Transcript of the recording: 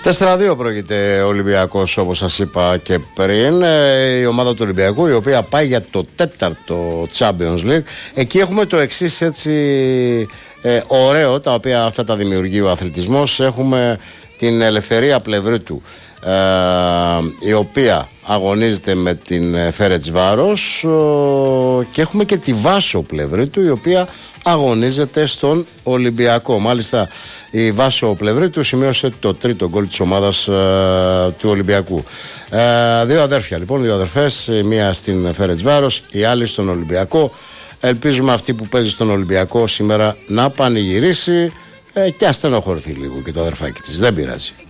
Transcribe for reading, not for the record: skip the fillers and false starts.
4-2 πρόκειται ο Ολυμπιακός, όπως σας είπα και πριν. Η ομάδα του Ολυμπιακού, η οποία πάει για το 4ο Champions League. Εκεί έχουμε το εξής έτσι ωραίο, τα οποία αυτά τα δημιουργεί ο αθλητισμός. Έχουμε την Ελευθερία Πλευρίτου, η οποία αγωνίζεται με την Φερεντσβάρος, και έχουμε και τη Βάσο Πλευρίτου, η οποία αγωνίζεται στον Ολυμπιακό. Μάλιστα η Βάσο Πλευρίτου σημείωσε το τρίτο γκολ της ομάδας του Ολυμπιακού. Δύο αδέρφια λοιπόν, δύο αδερφές, μία στην Φερεντσβάρος, η άλλη στον Ολυμπιακό. Ελπίζουμε αυτή που παίζει στον Ολυμπιακό σήμερα να πανηγυρίσει και να στενοχωρηθεί λίγο και το αδερφάκι της. Δεν πειράζει.